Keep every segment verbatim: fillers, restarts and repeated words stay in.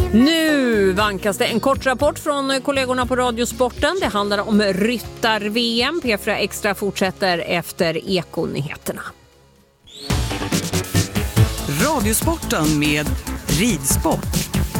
Nu vankas det en kort rapport från kollegorna på Radiosporten. Det handlar om ryttar-V M. P fyra Extra fortsätter efter Ekonyheterna. Radiosporten med ridsport.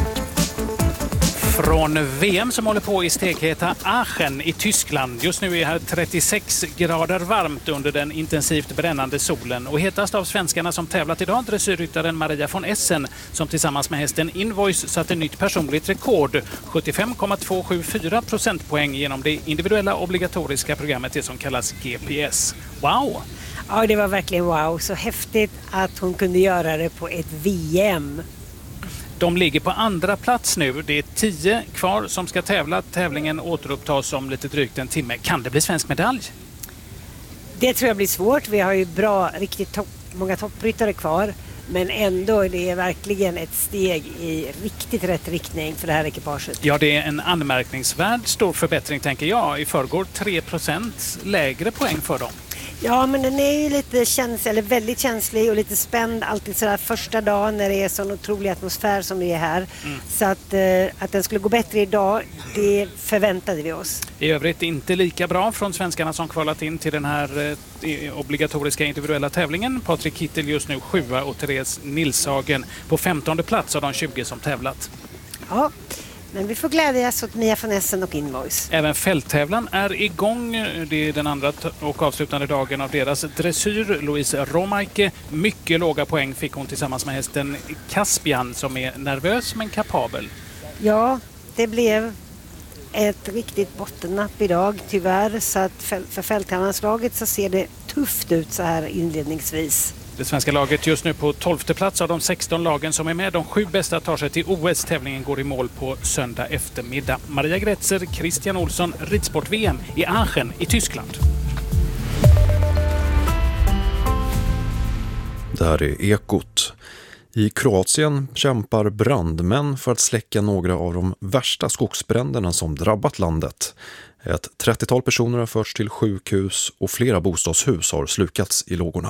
Från V M som håller på i stekheta Aachen i Tyskland. Just nu är här trettiosex grader varmt under den intensivt brännande solen. Och hetast av svenskarna som tävlat idag, dressyrryttaren Maria von Essen, som tillsammans med hästen Invoice satte nytt personligt rekord. sjuttiofem komma tvåhundrasjuttiofyra procentpoäng genom det individuella obligatoriska programmet, det som kallas G P S. Wow! Ja, det var verkligen wow. Så häftigt att hon kunde göra det på ett V M. De ligger på andra plats nu. Det är tio kvar som ska tävla. Tävlingen återupptas om lite drygt en timme. Kan det bli svensk medalj? Det tror jag blir svårt. Vi har ju bra, riktigt topp, många toppryttare kvar. Men ändå är det verkligen ett steg i riktigt rätt riktning för det här ekipaget. Ja, det är en anmärkningsvärd stor förbättring, tänker jag. I förrgår tre procent lägre poäng för dem. Ja, men den är ju lite känslig, eller väldigt känslig och lite spänd alltid sådär första dagen när det är sån otrolig atmosfär som det är här. Mm. Så att, eh, att den skulle gå bättre idag, det förväntade vi oss. I övrigt inte lika bra från svenskarna som kvalat in till den här eh, obligatoriska individuella tävlingen. Patrik Kittel just nu sjua och Therese Nilshagen på femtonde plats av de tjugo som tävlat. Ja. Men vi får glädjas åt Mia von Essen och Invoice. Även fälttävlan är igång. Det är den andra och avslutande dagen av deras dressyr. Louise Romaike. Mycket låga poäng fick hon tillsammans med hästen Caspian som är nervös men kapabel. Ja, det blev ett riktigt bottennapp idag tyvärr. Så att för fälttävlanslaget så ser det tufft ut så här inledningsvis. Det svenska laget just nu på tolfte plats av de sexton lagen som är med. De sju bästa tar sig till O S-tävlingen, går i mål på söndag eftermiddag. Maria Gretzer, Christian Olsson, Ridsport-V M i Aachen i Tyskland. Det här är Ekot. I Kroatien kämpar brandmän för att släcka några av de värsta skogsbränderna som drabbat landet. Ett trettiotal personer har förts till sjukhus och flera bostadshus har slukats i lågorna.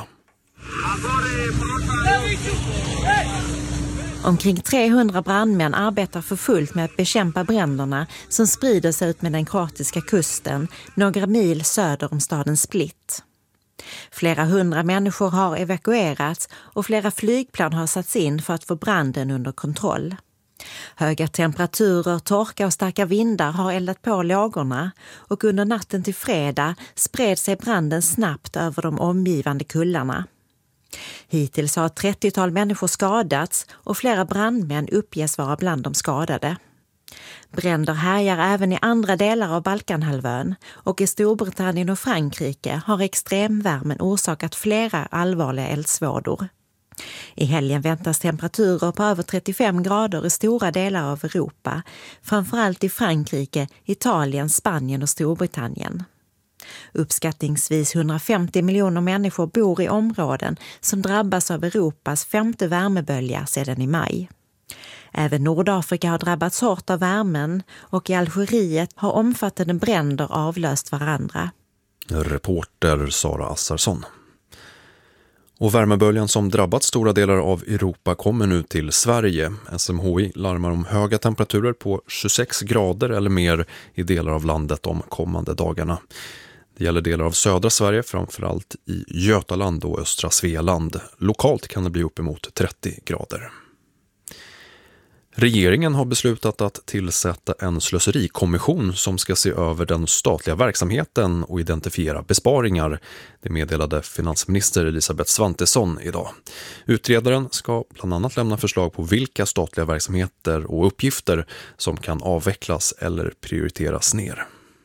Omkring trehundra brandmän arbetar för fullt med att bekämpa bränderna som sprider sig ut med den kroatiska kusten några mil söder om staden Split. Flera hundra människor har evakuerats och flera flygplan har satts in för att få branden under kontroll. Höga temperaturer, torka och starka vindar har eldat på lågorna och under natten till fredag spred sig branden snabbt över de omgivande kullarna. Hittills har ett trettiotal människor skadats och flera brandmän uppges vara bland de skadade. Bränder härjar även i andra delar av Balkanhalvön och i Storbritannien och Frankrike har extremvärmen orsakat flera allvarliga eldsvådor. I helgen väntas temperaturer på över trettiofem grader i stora delar av Europa, framförallt i Frankrike, Italien, Spanien och Storbritannien. Uppskattningsvis hundrafemtio miljoner människor bor i områden som drabbas av Europas femte värmebölja sedan i maj. Även Nordafrika har drabbats hårt av värmen och i Algeriet har omfattande bränder avlöst varandra. Reporter Sara Assarsson. Och värmeböljan som drabbat stora delar av Europa kommer nu till Sverige. S M H I larmar om höga temperaturer på tjugosex grader eller mer i delar av landet de kommande dagarna. Det gäller delar av södra Sverige, framförallt i Götaland och östra Svealand. Lokalt kan det bli uppemot trettio grader. Regeringen har beslutat att tillsätta en slöserikommission som ska se över den statliga verksamheten och identifiera besparingar. Det meddelade finansminister Elisabeth Svantesson idag. Utredaren ska bland annat lämna förslag på vilka statliga verksamheter och uppgifter som kan avvecklas eller prioriteras ner.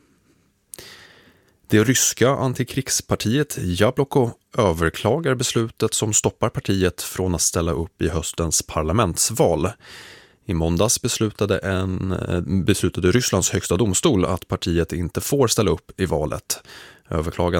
Det ryska antikrigspartiet Jabloko överklagar beslutet som stoppar partiet från att ställa upp i höstens parlamentsval. I måndags beslutade, en, beslutade Rysslands högsta domstol att partiet inte får ställa upp i valet. Överklagan